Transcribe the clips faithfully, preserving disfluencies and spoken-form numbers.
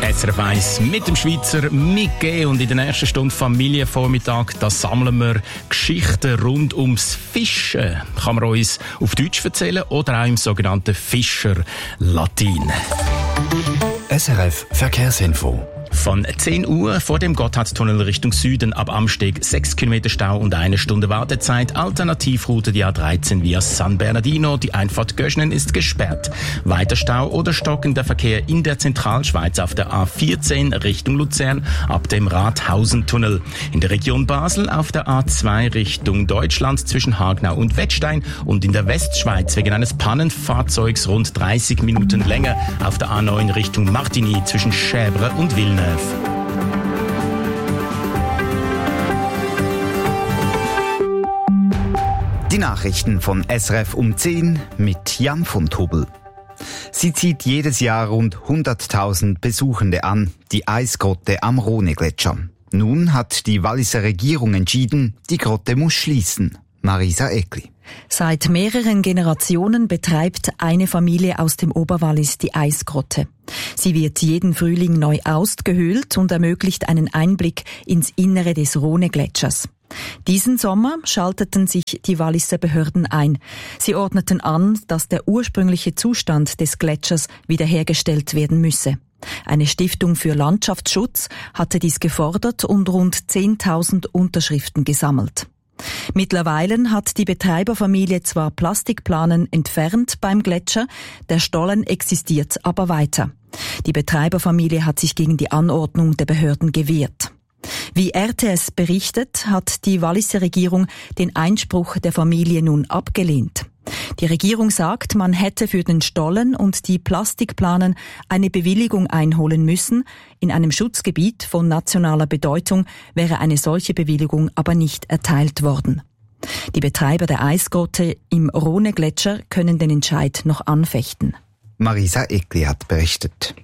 S R F eins mit dem Schweizer mitgeben und in der nächsten Stunde Familienvormittag, da sammeln wir Geschichten rund ums Fischen. Kann man uns auf Deutsch erzählen oder auch im sogenannten Fischer-Latin. S R F Verkehrsinfo. Von zehn Uhr vor dem Gotthardtunnel Richtung Süden ab Amsteg sechs Kilometer Stau und eine Stunde Wartezeit. Alternativroute die A dreizehn via San Bernardino. Die Einfahrt Göschnen ist gesperrt. Weiter Stau oder stockender Verkehr in der Zentralschweiz auf der A vierzehn Richtung Luzern ab dem Rathausentunnel. In der Region Basel auf der A zwei Richtung Deutschland zwischen Hagnau und Wettstein und in der Westschweiz wegen eines Pannenfahrzeugs rund dreißig Minuten länger auf der A neun Richtung Martigny zwischen Schäbre und Villeneuve. Die Nachrichten von S R F um zehn mit Jan von Tobel. Sie zieht jedes Jahr rund hunderttausend Besuchende an, die Eisgrotte am Rhone-Gletscher. Nun hat die Walliser Regierung entschieden, die Grotte muss schließen. Marisa Eckli. Seit mehreren Generationen betreibt eine Familie aus dem Oberwallis die Eisgrotte. Sie wird jeden Frühling neu ausgehöhlt und ermöglicht einen Einblick ins Innere des Rhone-Gletschers. Diesen Sommer schalteten sich die Walliser Behörden ein. Sie ordneten an, dass der ursprüngliche Zustand des Gletschers wiederhergestellt werden müsse. Eine Stiftung für Landschaftsschutz hatte dies gefordert und rund zehntausend Unterschriften gesammelt. Mittlerweile hat die Betreiberfamilie zwar Plastikplanen entfernt beim Gletscher, der Stollen existiert aber weiter. Die Betreiberfamilie hat sich gegen die Anordnung der Behörden gewehrt. Wie R T S berichtet, hat die Walliser Regierung den Einspruch der Familie nun abgelehnt. Die Regierung sagt, man hätte für den Stollen und die Plastikplanen eine Bewilligung einholen müssen. In einem Schutzgebiet von nationaler Bedeutung wäre eine solche Bewilligung aber nicht erteilt worden. Die Betreiber der Eisgrotte im Rhone-Gletscher können den Entscheid noch anfechten. Marisa Eckli hat berichtet.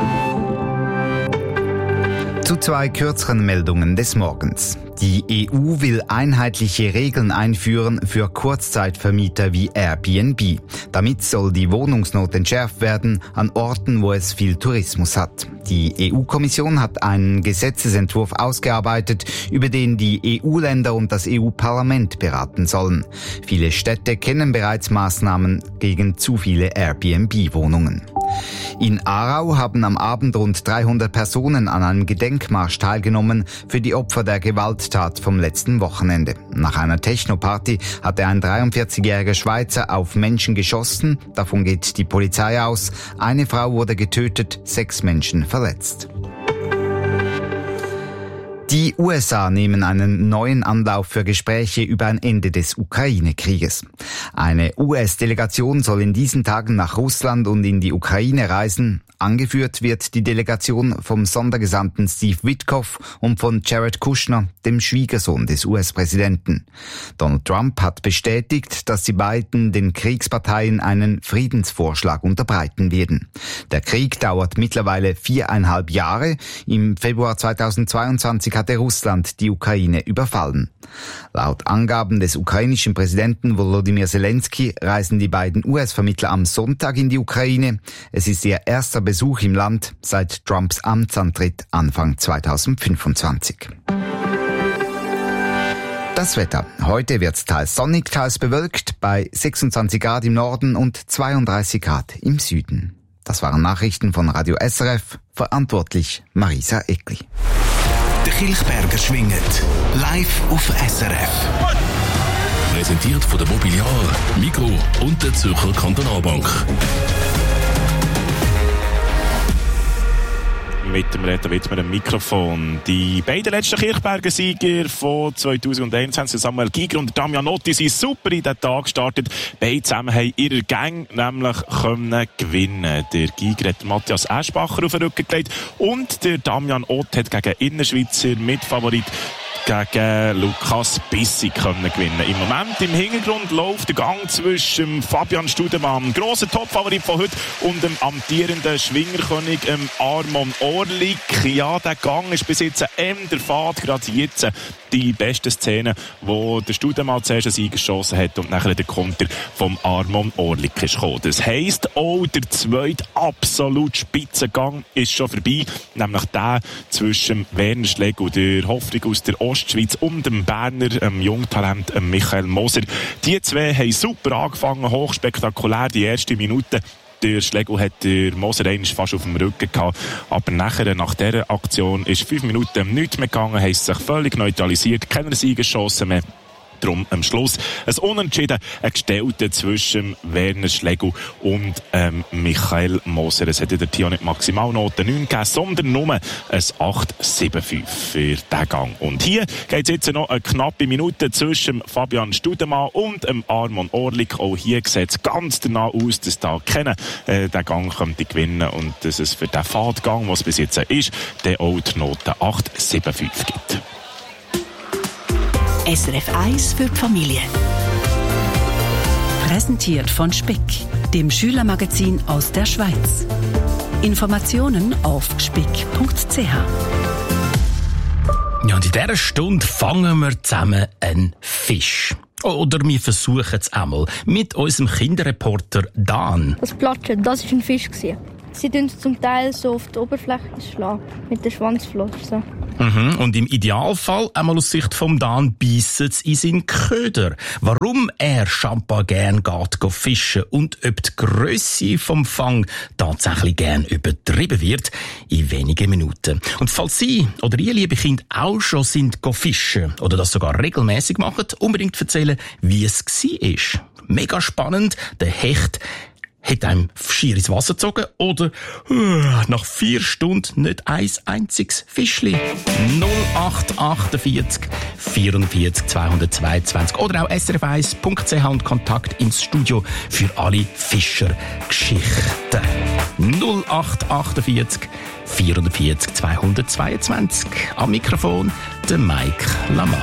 Zu zwei kürzeren Meldungen des Morgens. Die E U will einheitliche Regeln einführen für Kurzzeitvermieter wie Airbnb. Damit soll die Wohnungsnot entschärft werden an Orten, wo es viel Tourismus hat. Die E U-Kommission hat einen Gesetzesentwurf ausgearbeitet, über den die E U-Länder und das E U-Parlament beraten sollen. Viele Städte kennen bereits Maßnahmen gegen zu viele Airbnb-Wohnungen. In Aarau haben am Abend rund dreihundert Personen an einem Gedenkmarsch teilgenommen für die Opfer der Gewalttat vom letzten Wochenende. Nach einer Techno-Party hatte ein dreiundvierzigjähriger Schweizer auf Menschen geschossen. Davon geht die Polizei aus. Eine Frau wurde getötet, sechs Menschen verletzt. Die U S A nehmen einen neuen Anlauf für Gespräche über ein Ende des Ukraine-Krieges. Eine U S-Delegation soll in diesen Tagen nach Russland und in die Ukraine reisen. Angeführt wird die Delegation vom Sondergesandten Steve Witkoff und von Jared Kushner, dem Schwiegersohn des U S-Präsidenten. Donald Trump hat bestätigt, dass die beiden den Kriegsparteien einen Friedensvorschlag unterbreiten werden. Der Krieg dauert mittlerweile viereinhalb Jahre. Im Februar zweitausendzweiundzwanzig hatte Russland die Ukraine überfallen. Laut Angaben des ukrainischen Präsidenten Volodymyr Zelensky reisen die beiden U S-Vermittler am Sonntag in die Ukraine. Es ist ihr erster Besuch im Land seit Trumps Amtsantritt Anfang zweitausendfünfundzwanzig. Das Wetter. Heute wird es teils sonnig, teils bewölkt, bei sechsundzwanzig Grad im Norden und zweiunddreißig Grad im Süden. Das waren Nachrichten von Radio S R F, verantwortlich Marisa Eckli. Der Kilchberger schwingt live auf S R F. Präsentiert von der Mobiliar, Migros und der Zürcher Kantonalbank. Mit dem Reto Wittmer am Mikrofon. Die beiden letzten Kirchberger Sieger von zweitausendeinundzwanzig, Samuel Giger und Damian Otti, sind super in den Tag gestartet. Beide zusammen haben ihre Gang nämlich können gewinnen. Der Giger hat Matthias Eschbacher auf den Rücken gelegt und der Damian Ott hat gegen Innerschweizer Mitfavorit gegen Lukas Bissig können gewinnen. Im Moment im Hintergrund läuft der Gang zwischen Fabian Studemann, grosser Topfavorit von heute, und dem amtierenden Schwingerkönig ähm, Armon Orlik. Ja, der Gang ist bis jetzt ähm, der Fahrt, gerade jetzt die besten Szenen, wo der Studemann zuerst einen Sieger geschossen hat und nachher der Konter vom Armon Orlik ist gekommen. Das heisst, auch der zweite absolut Spitzengang ist schon vorbei, nämlich der zwischen Werner Schlegel und der Hoffnung aus der Ostschweiz und dem Berner ähm, Jungtalent ähm, Michael Moser. Die zwei haben super angefangen, hochspektakulär die erste Minute. Der Schlegel hat der Moser einmal fast auf dem Rücken gehabt. Aber nachher, nach dieser Aktion, ist fünf Minuten nichts mehr gegangen, haben sich völlig neutralisiert, keine Siegeschancen mehr. Darum am Schluss ein Unentschieden, ein Gestellte zwischen Werner Schlegel und ähm, Michael Moser. Es hat in der Tio nicht Maximalnote neun gegeben, sondern nur ein acht sieben fünf für den Gang. Und hier geht es jetzt noch eine knappe Minute zwischen Fabian Studemann und ähm, Armon Orlik. Auch hier sieht es ganz danach aus, dass da keiner äh, den Gang könnte gewinnen und dass es für den Fahrtgang, was bis jetzt ist, dann auch die Note acht sieben fünf gibt. S R F eins für die Familie. Präsentiert von Speck, dem Schülermagazin aus der Schweiz. Informationen auf speck punkt c h. Ja, und in dieser Stunde fangen wir zusammen einen Fisch. Oder wir versuchen es einmal mit unserem Kinderreporter Dan. Das Platschen, das war ein Fisch. Sie tun zum Teil so auf die Oberfläche schlagen, mit der Schwanzflosse. Mhm. Und im Idealfall, einmal aus Sicht vom Dan, beissen sie in seinen Köder. Warum er scheinbar gern geht, go fischen und ob die Grösse vom Fang tatsächlich gern übertrieben wird, in wenigen Minuten. Und falls Sie oder ihr, liebe Kinder, auch schon sind go fischen oder das sogar regelmäßig machen, unbedingt erzählen, wie es war. Mega spannend, der Hecht hat einem schier ins Wasser gezogen oder uh, nach vier Stunden nicht ein einziges Fischli. null acht achtundvierzig vierundvierzig zweihundertzweiundzwanzig oder auch s r f eins punkt c h und Kontakt ins Studio für alle Fischergeschichten. null acht achtundvierzig vierundvierzig zweihundertzweiundzwanzig. Am Mikrofon der Mike Lamar.